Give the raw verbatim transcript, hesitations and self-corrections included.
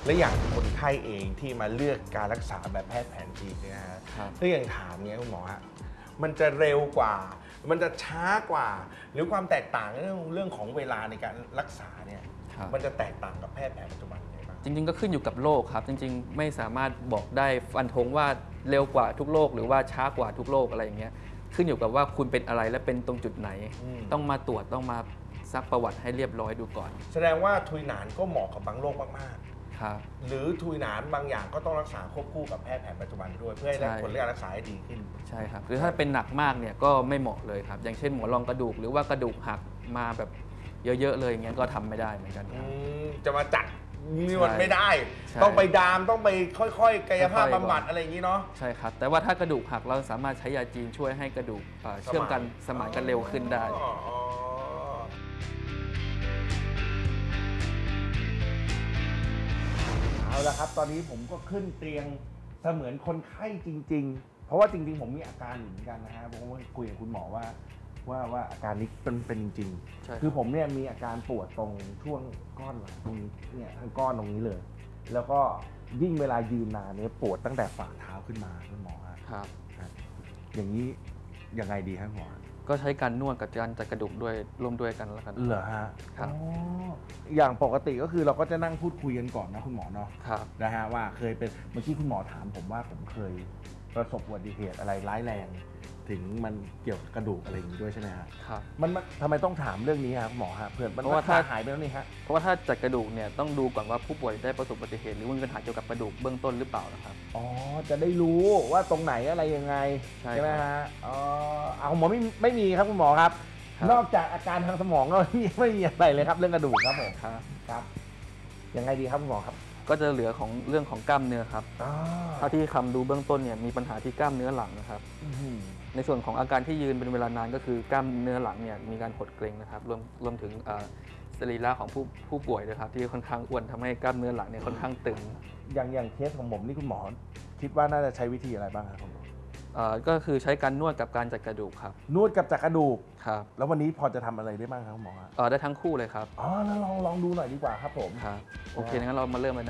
และอย่างคนไข้เองที่มาเลือกการรักษาแบบแพทย์แผนจีนเนี่ยนะฮะถ้าอย่างถามเนี่ยคุณหมอฮะมันจะเร็วกว่ามันจะช้ากว่าหรือความแตกต่างเรื่องเรื่องของเวลาในการรักษาเนี่ยมันจะแตกต่างกับแพทย์แผนปัจจุบันยังไงบ้างจริงๆก็ขึ้นอยู่กับโรคครับจริงๆไม่สามารถบอกได้ฟันธงว่าเร็วกว่าทุกโรคหรือว่าช้ากว่าทุกโรคอะไรอย่างเงี้ยขึ้นอยู่กับว่าคุณเป็นอะไรและเป็นตรงจุดไหนต้องมาตรวจต้องมาซักประวัติให้เรียบร้อยดูก่อนแสดงว่าทุยหนานก็เหมาะกับบางโรคมากๆครับหรือทุยหนานบางอย่างก็ต้องรักษาควบคู่กับแพทย์แผนปัจจุบันด้วยเพื่อให้ได้ผลการรักษาให้ดีขึ้นใช่ครับหรือถ้าเป็นหนักมากเนี่ยก็ไม่เหมาะเลยครับอย่างเช่นหมอนรองกระดูกหรือว่ากระดูกหักมาแบบเยอะๆเลยอย่างเงี้ยก็ทำไม่ได้เหมือนกันครับจะมาจัดนี่มันไม่ได้ต้องไปดามต้องไปค่อยๆกายภาพบำบัดอะไรอย่างนี้เนาะใช่ครับแต่ว่าถ้ากระดูกหักเราสามารถใช้ยาจีนช่วยให้กระดูกเชื่อมกันสมานกันเร็วขึ้นได้เอาละครับตอนนี้ผมก็ขึ้นเตียงเสมือนคนไข้จริงๆเพราะว่าจริงๆผมมีอาการอยู่เหมือนกันนะฮะผมก็คุยกับคุณหมอว่าว่าว่าอาการนี้เป็นเป็นจริงๆคือผมเนี่ยมีอาการปวดตรงช่วงก้อนหลังตรงนี้เนี่ยทั้งก้อนตรงนี้เลยแล้วก็ยิ่งเวลายืนนานเนี่ยปวดตั้งแต่ฝ่าเท้าขึ้นมาคุณหมอครับอย่างนี้ยังไงดีครับหมอก็ใช้การนวดกับการจัดกระดูกด้วยร่วมด้วยกันแล้วกันเหรอฮะครับอย่างปกติก็คือเราก็จะนั่งพูดคุยกันก่อนนะคุณหมอเนาะครับนะฮะว่าเคยเป็นเมื่อกี้คุณหมอถามผมว่าผมเคยประสบอุบัติเหตุอะไรร้ายแรงถึงมันเกี่ยวกับกระดูกอะไรอย่างนี้ด้วยใช่ไหมฮะครับมันทำไมต้องถามเรื่องนี้ครับหมอฮะเพื่อนเพราะว่าถ้าหายไปแล้วนี่ฮะเพราะว่าถ้าจัดกระดูกเนี่ยต้องดูก่อนว่าผู้ป่วยได้ประสบอุบัติเหตุหรือมีปัญหาเกี่ยวกับกระดูกเบื้องต้นหรือเปล่านะครับอ๋อจะได้รู้ว่าตรงไหนอะไรยังไงใช่ไหมฮะอ๋อเอาหมอไม่ไม่มีครับคุณหมอครับนอกจากอาการทางสมองก็ไม่ไม่มีอะไรเลยครับเรื่องกระดูกครับผมครับครับยังไงดีครับคุณหมอครับก็จะเหลือของเรื่องของกล้ามเนื้อครับเท่าที่คำดูเบื้องต้นเนี่ยมีปัญหาที่กล้ามเนื้อหลังนะครับในส่วนของอาการที่ยืนเป็นเวลานานก็คือกล้ามเนื้อหลังเนี่ยมีการหดเกร็งนะครับรวมรวมถึงสรีระของผู้ผู้ป่วยนะครับที่ค่อนข้างอ้วนทำให้กล้ามเนื้อหลังเนี่ยค่อนข้างตึงอย่างอย่างเคสของผมนี่คุณหมอคิดว่าน่าจะใช้วิธีอะไรบ้างครับคุณหมอก็คือใช้การนวดกับการจัดกระดูกครับนวดกับจัดกระดูกครับแล้ววันนี้พอจะทำอะไรได้บ้างครับหมอเออได้ทั้งคู่เลยครับอ๋อแล้วลองลองดูหน่อยดีกว่าครับผมครับโอเคงั้นเรามาเริ่มเลย